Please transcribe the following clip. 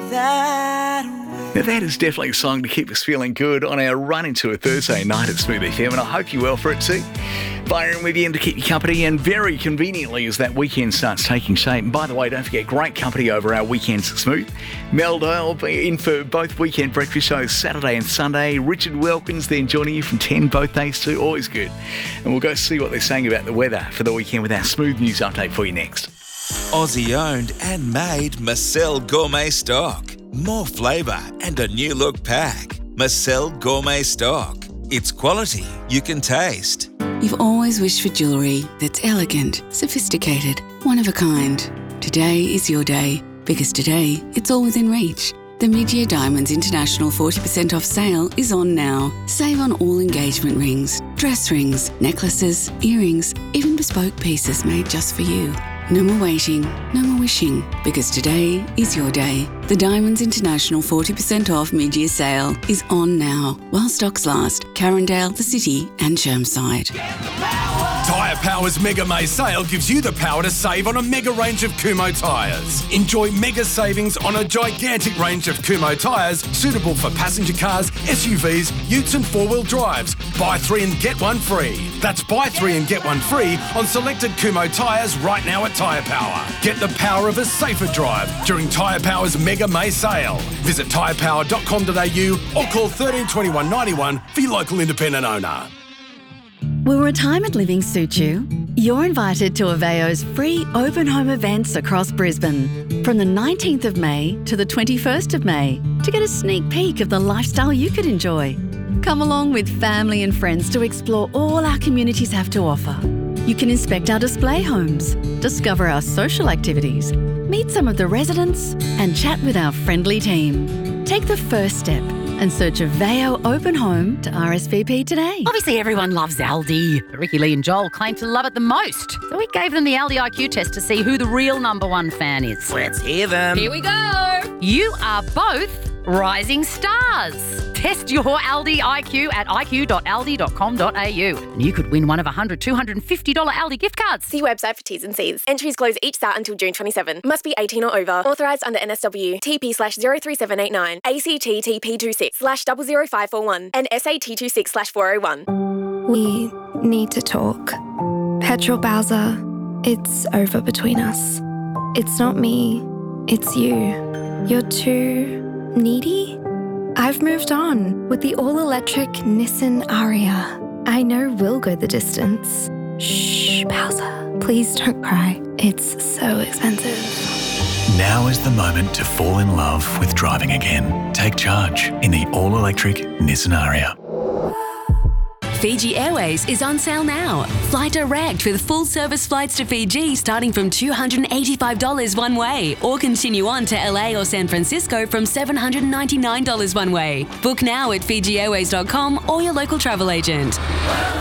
that away. Now that is definitely a song to keep us feeling good on our run into a Thursday night at Smooth FM, and I hope you're well for it too. Byron with you to keep you company, and very conveniently as that weekend starts taking shape. And by the way, don't forget, great company over our weekends at Smooth. Mel Dale in for both weekend breakfast shows Saturday and Sunday. Richard Wilkins then joining you from 10 both days too. Always good. And we'll go see what they're saying about the weather for the weekend with our Smooth News update for you next. Aussie owned and made Marcel Gourmet Stock. More flavour and a new look pack. Marcel Gourmet Stock. It's quality you can taste. You've always wished for jewellery that's elegant, sophisticated, one of a kind. Today is your day, because today it's all within reach. The Mid-Year Diamonds International 40% off sale is on now. Save on all engagement rings, dress rings, necklaces, earrings, even bespoke pieces made just for you. No more waiting, no more wishing, because today is your day. The Diamonds International 40% off mid-year sale is on now, while stocks last. Carindale, The City and Chermside. Tyre Power's Mega May sale gives you the power to save on a mega range of Kumho tyres. Enjoy mega savings on a gigantic range of Kumho tyres suitable for passenger cars, SUVs, utes and four-wheel drives. Buy 3 and get 1 free. That's buy 3 and get 1 free on selected Kumho tyres right now at Tyre Power. Get the power of a safer drive during Tyre Power's Mega May sale. Visit tyrepower.com.au or call 13 21 91 for your local independent owner. Will retirement living suit you? You're invited to Aveo's free open home events across Brisbane from the 19th of May to the 21st of May to get a sneak peek of the lifestyle you could enjoy. Come along with family and friends to explore all our communities have to offer. You can inspect our display homes, discover our social activities, meet some of the residents and chat with our friendly team. Take the first step and search Aveo Open Home to RSVP today. Obviously, everyone loves Aldi. But Ricky Lee and Joel claim to love it the most. So we gave them the Aldi IQ test to see who the real number one fan is. Let's hear them. Here we go. You are both rising stars. Test your Aldi IQ at iq.aldi.com.au. And you could win one of $100, $250 Aldi gift cards. See website for T's and C's. Entries close each start until June 27. Must be 18 or over. Authorised under NSW. TP/03789. ACT TP26/00541. And SAT 26/401. We need to talk. Petrol Bowser, it's over between us. It's not me, it's you. You're too needy? I've moved on with the all-electric Nissan Ariya. I know we'll go the distance. Shh, Bowser, please don't cry. It's so expensive. Now is the moment to fall in love with driving again. Take charge in the all-electric Nissan Ariya. Fiji Airways is on sale now. Fly direct with full service flights to Fiji starting from $285 one way, or continue on to LA or San Francisco from $799 one way. Book now at FijiAirways.com or your local travel agent.